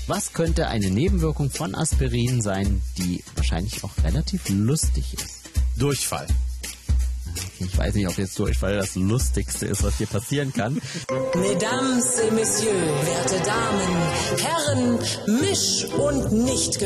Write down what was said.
Was könnte eine Nebenwirkung von Aspirin sein, die wahrscheinlich auch relativ lustig ist? Durchfall. Ich weiß nicht, ob jetzt Durchfall das Lustigste ist, was hier passieren kann. Mesdames et Messieurs, werte Damen, Herren, Misch- und Nicht